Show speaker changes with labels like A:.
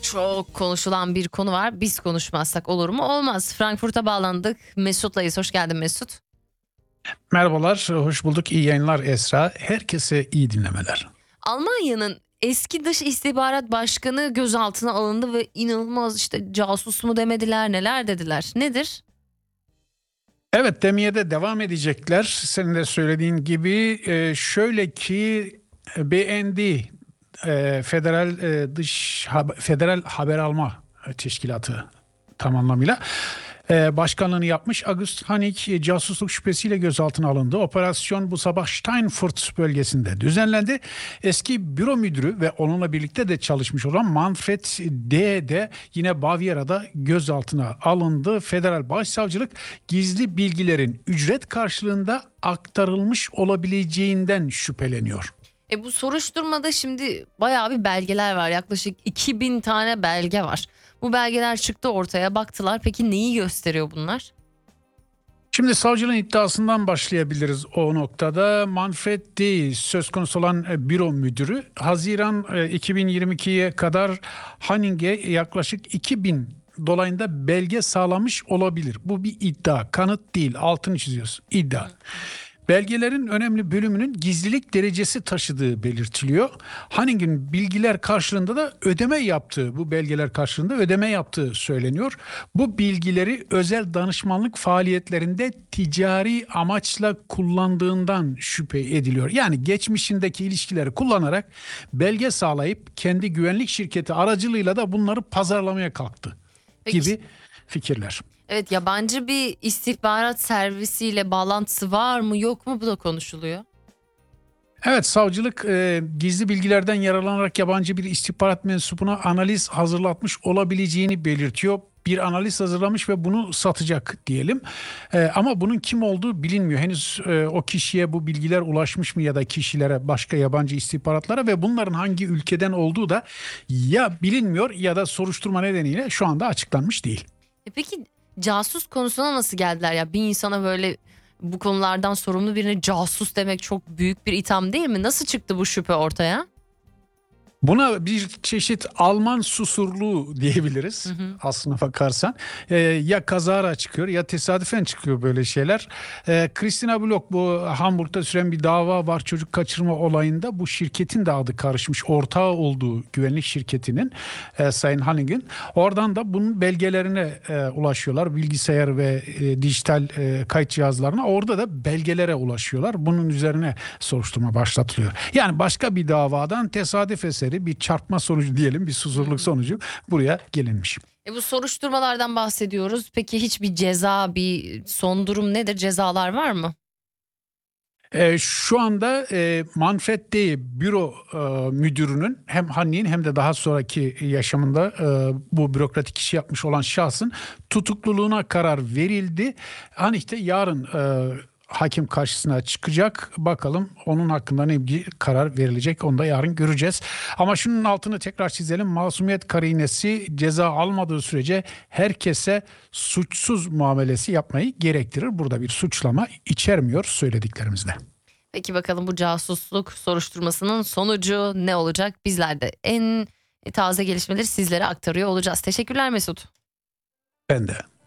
A: Çok konuşulan bir konu var. Biz konuşmazsak olur mu? Olmaz. Frankfurt'a bağlandık. Mesut'layız. Hoş geldin Mesut.
B: Merhabalar, hoş bulduk. İyi yayınlar Esra. Herkese iyi dinlemeler.
A: Almanya'nın eski Dış İstihbarat Başkanı gözaltına alındı ve inanılmaz işte casus mu demediler, neler dediler. Nedir?
B: Evet, demeye de devam edecekler. Senin de söylediğin gibi şöyle ki BND Federal Haber Alma Teşkilatı tam anlamıyla başkanlığını yapmış. August Hanig casusluk şüphesiyle gözaltına alındı. Operasyon bu sabah Steinfurt bölgesinde düzenlendi. Eski büro müdürü ve onunla birlikte de çalışmış olan Manfred D. de yine Bavyera'da gözaltına alındı. Federal Başsavcılık gizli bilgilerin ücret karşılığında aktarılmış olabileceğinden şüpheleniyor.
A: Bu soruşturmada şimdi bayağı bir belgeler var. Yaklaşık 2000 tane belge var. Bu belgeler çıktı ortaya, baktılar. Peki neyi gösteriyor bunlar?
B: Şimdi savcılığın iddiasından başlayabiliriz o noktada. Manfred D. söz konusu olan büro müdürü Haziran 2022'ye kadar Hanning'e yaklaşık 2000 dolayında belge sağlamış olabilir. Bu bir iddia, kanıt değil, altını çiziyoruz, iddia. Belgelerin önemli bölümünün gizlilik derecesi taşıdığı belirtiliyor. Hanning'in bilgiler karşılığında da bu belgeler karşılığında ödeme yaptığı söyleniyor. Bu bilgileri özel danışmanlık faaliyetlerinde ticari amaçla kullandığından şüphe ediliyor. Yani geçmişindeki ilişkileri kullanarak belge sağlayıp kendi güvenlik şirketi aracılığıyla da bunları pazarlamaya kalktı gibi fikirler.
A: Evet, yabancı bir istihbarat servisiyle bağlantısı var mı yok mu, bu da konuşuluyor.
B: Evet, savcılık gizli bilgilerden yararlanarak yabancı bir istihbarat mensubuna analiz hazırlatmış olabileceğini belirtiyor. Bir analiz hazırlamış ve bunu satacak diyelim. Ama bunun kim olduğu bilinmiyor. Henüz o kişiye bu bilgiler ulaşmış mı ya da kişilere, başka yabancı istihbaratlara ve bunların hangi ülkeden olduğu da ya bilinmiyor ya da soruşturma nedeniyle şu anda açıklanmış değil.
A: Peki casus konusuna nasıl geldiler ya? Bir insana böyle bu konulardan sorumlu birine casus demek çok büyük bir itham değil mi? Nasıl çıktı bu şüphe ortaya?
B: Buna bir çeşit Alman susurluğu diyebiliriz aslına bakarsan. Ya kazara çıkıyor ya tesadüfen çıkıyor böyle şeyler. Christina Block, bu Hamburg'da süren bir dava var çocuk kaçırma olayında. Bu şirketin de adı karışmış. Ortağı olduğu güvenlik şirketinin Sayın Hanning'in. Oradan da bunun belgelerine ulaşıyorlar. Bilgisayar ve dijital kayıt cihazlarına. Orada da belgelere ulaşıyorlar. Bunun üzerine soruşturma başlatılıyor. Yani başka bir davadan tesadüf eseri bir çarpma sonucu diyelim, bir susuzluk sonucu buraya gelinmiş.
A: Bu soruşturmalardan bahsediyoruz. Peki hiçbir ceza, bir son durum nedir? Cezalar var mı?
B: Şu anda Manfred D. büro müdürünün hem Hanni'nin hem de daha sonraki yaşamında bu bürokratik işi yapmış olan şahsın tutukluluğuna karar verildi. Hani işte yarın hakim karşısına çıkacak. Bakalım onun hakkında ne bir karar verilecek. Onu da yarın göreceğiz. Ama şunun altını tekrar çizelim. Masumiyet karinesi ceza almadığı sürece herkese suçsuz muamelesi yapmayı gerektirir. Burada bir suçlama içermiyor söylediklerimizde.
A: Peki bakalım bu casusluk soruşturmasının sonucu ne olacak? Bizler de en taze gelişmeleri sizlere aktarıyor olacağız. Teşekkürler Mesut.
B: Ben de.